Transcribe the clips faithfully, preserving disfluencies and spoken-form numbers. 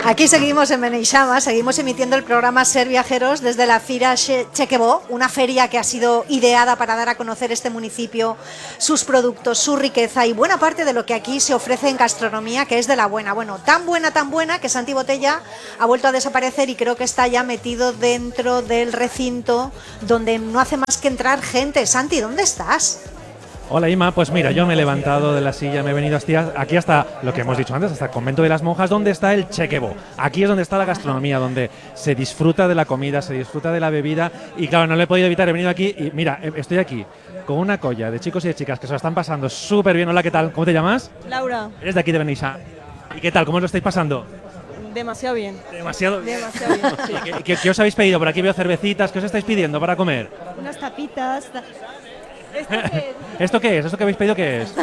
Aquí seguimos en Beneixama, seguimos emitiendo el programa Ser Viajeros desde la Fira Chequebó, una feria que ha sido ideada para dar a conocer este municipio, sus productos, su riqueza y buena parte de lo que aquí se ofrece en gastronomía, que es de la buena. Bueno, tan buena, tan buena que Santi Botella ha vuelto a desaparecer y creo que está ya metido dentro del recinto donde no hace más que entrar gente. Santi, ¿dónde estás? Hola Ima, pues mira, yo me he levantado de la silla, me he venido hasta aquí hasta lo que hemos dicho antes, hasta el convento de las monjas, donde está el Chequebó. Aquí es donde está la gastronomía, donde se disfruta de la comida, se disfruta de la bebida y claro, no lo he podido evitar, he venido aquí y mira, estoy aquí con una colla de chicos y de chicas que se lo están pasando súper bien. Hola, ¿qué tal? ¿Cómo te llamas? Laura. Eres de aquí de Beneixama. ¿Y qué tal? ¿Cómo lo estáis pasando? Demasiado bien. Demasiado, Demasiado bien. Sí. ¿Qué, qué, qué os habéis pedido? Por aquí veo cervecitas, ¿qué os estáis pidiendo para comer? Unas tapitas. ¿Esto qué es? ¿Esto qué es? ¿Esto que habéis pedido qué es?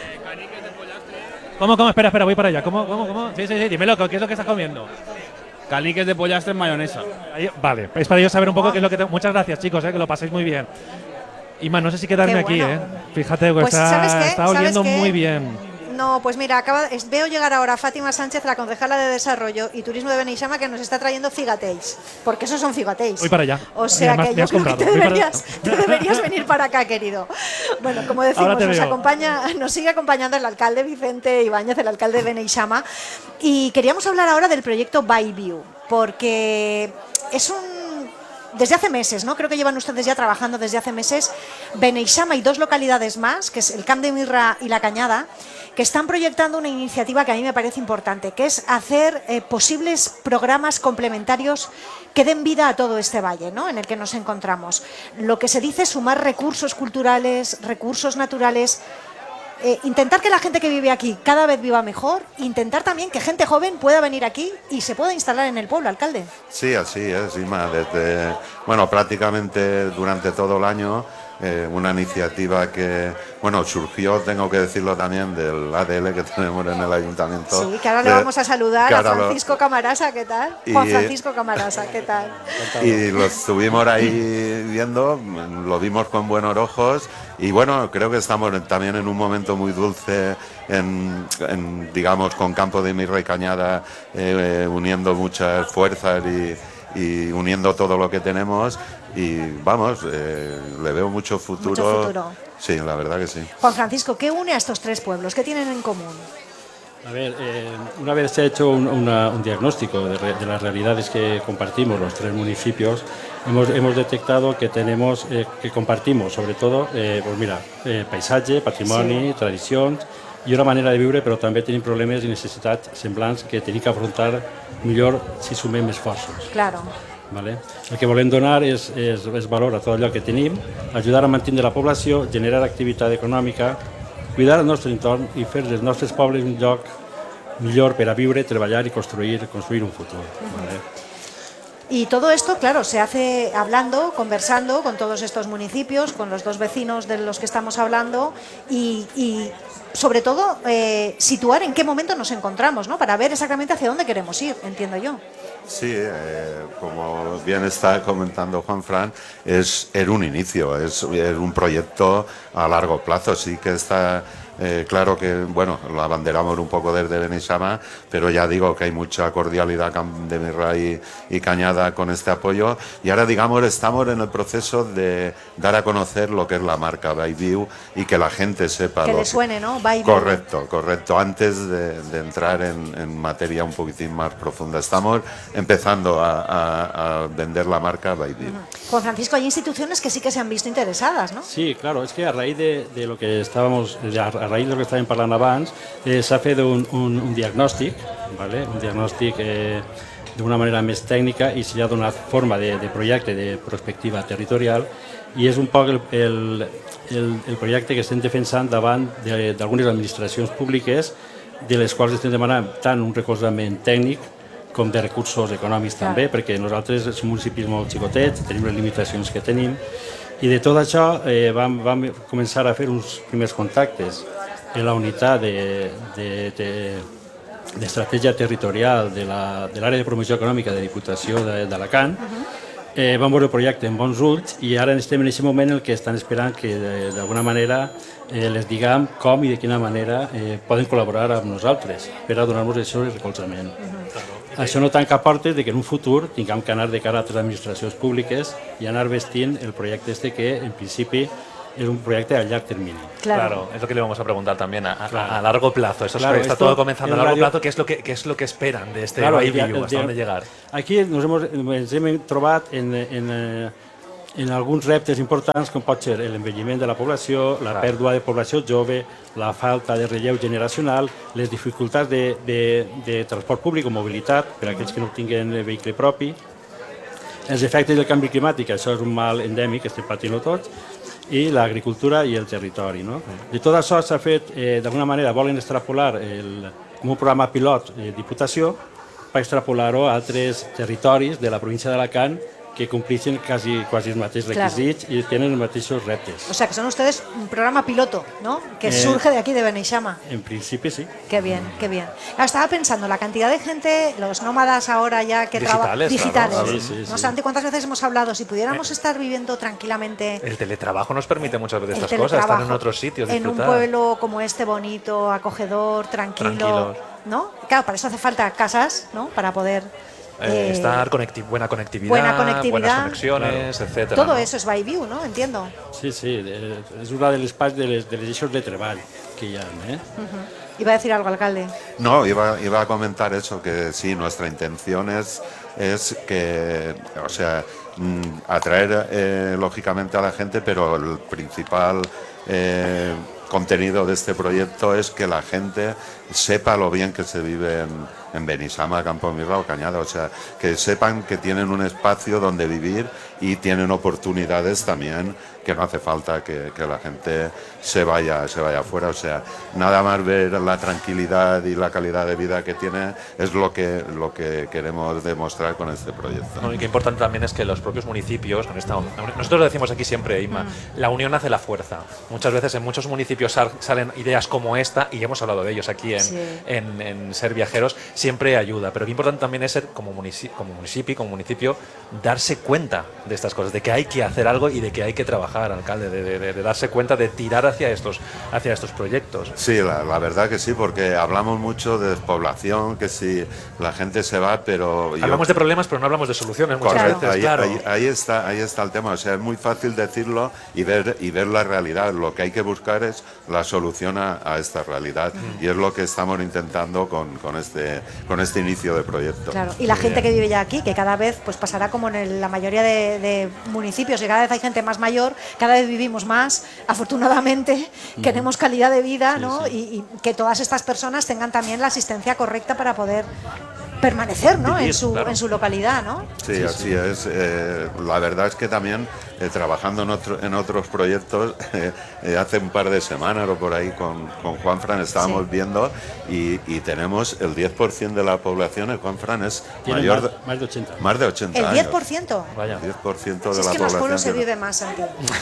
¿Cómo, cómo? Espera, espera, voy para allá. ¿Cómo, cómo, cómo? Sí, sí, sí, dímelo, ¿qué es lo que estás comiendo? Caliques de pollastre en mayonesa. Ahí, vale, es para yo saber un poco qué es lo que... Te... Muchas gracias, chicos, eh, que lo paséis muy bien. Ima, no sé si quedarme Qué bueno. aquí, ¿eh? Fíjate, pues está, ¿sabes qué? está oliendo ¿Sabes qué? muy bien. No, pues mira, acaba, es, veo llegar ahora Fátima Sánchez, la concejala de Desarrollo y Turismo de Beneixama, que nos está trayendo figateis, porque esos son figateis. Voy para allá. O sea Mira, que me has yo creo que te comprado. deberías, te deberías venir para acá, querido. Bueno, como decimos, te nos, veo. acompaña, nos sigue acompañando el alcalde Vicente Ibáñez, el alcalde de Beneixama, y queríamos hablar ahora del proyecto Byview, porque es un... Desde hace meses, ¿no? Creo que llevan ustedes ya trabajando desde hace meses, Beneixama y dos localidades más, que es el Camp de Mirra y La Cañada, que están proyectando una iniciativa que a mí me parece importante, que es hacer eh, posibles programas complementarios que den vida a todo este valle, ¿no?, en el que nos encontramos. Lo que se dice es sumar recursos culturales, recursos naturales, eh, intentar que la gente que vive aquí cada vez viva mejor, intentar también que gente joven pueda venir aquí y se pueda instalar en el pueblo, alcalde. Sí, así es, Ima, desde, bueno, prácticamente durante todo el año. Eh, una iniciativa que, bueno, surgió, tengo que decirlo también, del A D L que tenemos en el ayuntamiento. Sí, que ahora le de, vamos a saludar a Francisco lo, Camarasa, ¿qué tal? Y, Juan Francisco Camarasa, ¿qué tal? Y lo estuvimos ahí viendo, lo vimos con buenos ojos y bueno, creo que estamos también en un momento muy dulce, en, en digamos, con Campo de Mirra y Cañada, eh, eh, uniendo muchas fuerzas y, y uniendo todo lo que tenemos. Y vamos, eh, le veo mucho futuro. Mucho futuro. Sí, la verdad que sí. Juan Francisco, ¿qué une a estos tres pueblos? ¿Qué tienen en común? A ver, eh, una vez se ha hecho un, una, un diagnóstico de, re, de las realidades que compartimos los tres municipios, hemos, hemos detectado que tenemos, eh, que compartimos sobre todo, eh, pues mira, eh, paisaje, patrimoni, sí. tradicions i una manera de viure, però també tenim problemes i necessitats semblants que tenim que afrontar millor si sumem esforços. Claro. Vale? El que volem donar és, és, és valor a tot allò que tenim, ajudar a mantenir la població, generar activitat econòmica, cuidar el nostre entorn i fer dels nostres pobles un lloc millor per a viure, treballar i construir, construir un futur. Vale? Y todo esto, claro, se hace hablando, conversando con todos estos municipios, con los dos vecinos de los que estamos hablando y, y sobre todo, eh, situar en qué momento nos encontramos, ¿no?, para ver exactamente hacia dónde queremos ir, entiendo yo. Sí, eh, como bien está comentando Juan Fran, es, es un inicio, es, es un proyecto a largo plazo. Sí que está eh, claro que, bueno, lo abanderamos un poco desde Beneixama, pero ya digo que hay mucha cordialidad de Mirra y, y Cañada con este apoyo. Y ahora, digamos, estamos en el proceso de dar a conocer lo que es la marca Byview y que la gente sepa. Que lo le suene, ¿no? Byview. Correcto, correcto. Antes de, de entrar en, en materia un poquitín más profunda. Estamos empezando a, a, a vender la marca Byview. Uh-huh. Juan Francisco, hay instituciones que sí que se han visto interesadas, ¿no? Sí, claro, es que a raíz de, de lo que estábamos, de, a raíz de lo que estàvem parlant abans, eh, s'ha fet un, un, un diagnòstic, ¿vale? Un diagnòstic eh, d'una manera més tècnica i s'ha donat forma de, de projecte de prospectiva territorial i és un poc el, el, el, el projecte que estem defensant davant d'algunes administracions públiques de les quals estem demanant tant un recolzament tècnic com de recursos econòmics també, perquè nosaltres som municipis molt xicotets, tenim les limitacions que tenim i de tot això eh, vam, vam començar a fer uns primers contactes en la unitat de, de, de, d'estratègia territorial de l'àrea la, de, de promoció econòmica de Diputació d'Alacant uh-huh. eh, vam veure el projecte en bons ulls i ara estem en aquest moment en què estan esperant que d'alguna manera eh, les diguem com i de quina manera eh, poden col·laborar amb nosaltres per a donar-nos això de recolzament. Uh-huh. Això no tanca portes de que en un futur tinguem que anar de cara a altres administracions públiques i anar vestint el projecte este que en principi es un proyecto a largo término. Claro. Claro, es lo que le vamos a preguntar también a, a, Claro. a largo plazo. Eso Claro, está esto todo comenzando a largo radio- plazo. ¿Qué es lo que qué es lo que esperan de este Claro, el Baby dia- You? el ¿Hasta dia- dónde llegar? Aquí nos hemos, ens hem trobat en, en, eh, en alguns reptes importants com pot ser l'envelliment de la població, la Clar. pèrdua de població jove, la falta de relleu generacional, les dificultats de, de, de transport públic o mobilitat per a aquells que no tinguen vehicle propi, els efectes del canvi climàtic, això és un mal endèmic que estem patint tots, i l'agricultura i el territori. No? De tot això s'ha fet, eh, d'alguna manera, volen extrapolar el, com un programa pilot de Diputació per extrapolar-ho a altres territoris de la província d'Alacant que compleixen quasi, quasi els mateixos Claro. requisits i tenen els mateixos reptes. O sea, que son ustedes un programa piloto, ¿no? Que Eh, surge de aquí, de Beneixama. En principi, sí. Qué bien, qué bien. Claro, estaba pensando, la cantidad de gente, los nómadas ahora ya que trabajan... Digitales, Digitales. claro. Sí, sí, No, sí. Santi, ¿cuántas veces hemos hablado? Si pudiéramos estar viviendo tranquilamente... El teletrabajo nos permite muchas veces el estas cosas, estar en teletrabajo otros sitios, en un disfrutar. pueblo como este bonito, acogedor, tranquilo, Tranquilos. ¿no? Claro, para eso hace falta casas, ¿no? Para poder Eh, eh, estar conecti buena conectividad, buena conectividad, buenas conexiones, etcétera. todo ¿no? eso es by view, ¿no? Entiendo. Sí, sí, eh, és una de les parts de les, de les eixos de treball que hi ha. Eh? Iba a decir algo, alcalde. No, iba, iba a comentar eso, que sí, nuestra intención es, es que, o sea, mm, atraer eh, lógicamente a la gente, pero el principal eh, contenido de este proyecto es que la gente sepa lo bien que se vive en, en Beneixama, Campomirra o Cañada, o sea, que sepan que tienen un espacio donde vivir y tienen oportunidades también, que no hace falta que, que la gente se vaya, se vaya afuera, o sea, nada más ver la tranquilidad y la calidad de vida que tiene es lo que, lo que queremos demostrar con este proyecto. No, y qué importante también es que los propios municipios, en esta- nosotros lo decimos aquí siempre, Inma, la unión hace la fuerza. Muchas veces en muchos municipios sal- salen ideas como esta, y hemos hablado de ellos aquí en, Sí. en- en Ser Viajeros, siempre ayuda. Pero qué importante también es ser como, munici- como municipio, como municipio, darse cuenta de estas cosas, de que hay que hacer algo y de que hay que trabajar, alcalde, de, de- de- de darse cuenta, de tirar hacia estos, hacia estos proyectos. Sí, la, la verdad que sí, porque hablamos mucho de despoblación, que si la gente se va, pero... yo- Hablamos de problemas, pero no hablamos de soluciones muchas Correcto, veces, ahí, claro. ahí- ahí está, ahí está el tema. O sea, es muy fácil decirlo y ver, y ver la realidad. Lo que hay que buscar es la solución a, a esta realidad. Y es lo que estamos intentando con, con, este, con este inicio de proyecto. Claro, y la Muy gente bien. que vive ya aquí, que cada vez pues pasará como en el- la mayoría de, de municipios, que cada vez hay gente más mayor, cada vez vivimos más, afortunadamente, queremos calidad de vida, ¿no? Y, y que todas estas personas tengan también la asistencia correcta para poder permanecer, ¿no? Vivir, en, su, claro. en su localidad, ¿no? Sí, así es. Eh, la verdad es que también eh, trabajando en, otro- en otros proyectos, eh, eh, hace un par de semanas o por ahí con, con Juanfran estábamos Sí. viendo y, y tenemos el diez por ciento de la población, el Juanfran es Tienen mayor más, de, más de ochenta. más de ochenta El años. diez por ciento. Vaya. El diez por ciento Si de es la que en los población. pueblos se tiene- vive más, Santi.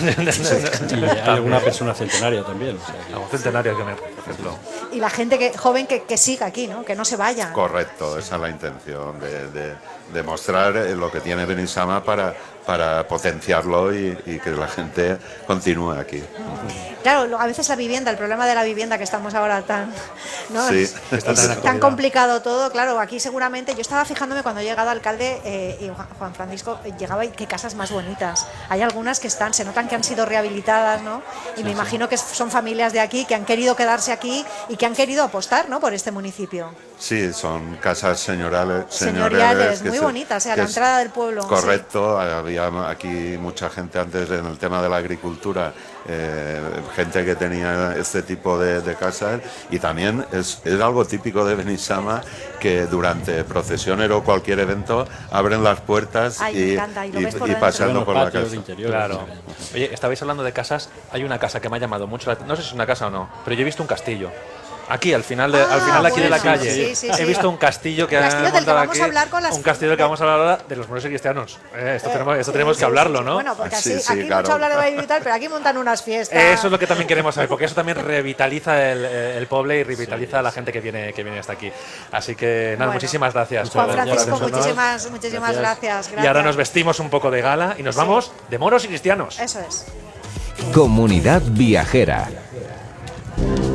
Y hay alguna persona centenaria también. O sea, que- Un centenario que me, por ejemplo. Y la gente que, joven que, que siga aquí, ¿no? Que no se vaya. Correcto, esa es la intención, de, de, de mostrar eh, lo que tiene Beneixama para, para potenciarlo y, y que la gente continúe aquí. Claro, lo- a veces la vivienda, el problema de la vivienda que estamos ahora tan, ¿no? Sí, es, está es tan tan actualidad. complicado todo. Claro, aquí seguramente yo estaba fijándome cuando he llegado alcalde eh, y Juan- Juan Francisco eh, llegaba y qué casas más bonitas. Hay algunas que están, se notan que han sido rehabilitadas, ¿no? Y me imagino que son familias de aquí que han querido quedarse aquí y que han querido apostar, ¿no? Por este municipio. Sí, son casas señoriales, Señoriales, que muy se- bonitas, eh, a que la es- entrada del pueblo. sí. Correcto, había aquí mucha gente antes en el tema de la agricultura, eh, gente que tenía este tipo de, de casas y también es, es algo típico de Beneixama que durante procesiones o cualquier evento abren las puertas Ay, me y, encanta, y lo y- ves por y dentro. pasando Bueno, por la patios casa. interiores, Claro. o sea, Oye, estabais hablando de casas. Hay una casa que me ha llamado mucho la atención. No sé si es una casa o no, pero yo he visto un castillo. Aquí, al final de, Ah, al final de aquí de la bueno, calle, sí, sí, he sí. visto un castillo que Castillo han del que montado vamos aquí, a hablar con las- un castillo del que vamos a hablar ahora de los moros y cristianos. Eh, esto Eh, tenemos, esto sí, tenemos sí, que hablarlo, sí, ¿no? Bueno, porque Sí, así, sí, aquí claro. mucho hablar de Baby y tal, pero aquí montan unas fiestas. Eso es lo que también queremos saber, porque eso también revitaliza el, el pueblo y revitaliza a la gente que viene, que viene hasta aquí. Así que nada, Bueno. muchísimas gracias. Juan por- por Francisco, atendernos. muchísimas, muchísimas gracias. Y ahora nos gracias. vestimos un poco de gala y nos vamos de moros y cristianos. Eso es. Comunidad Viajera.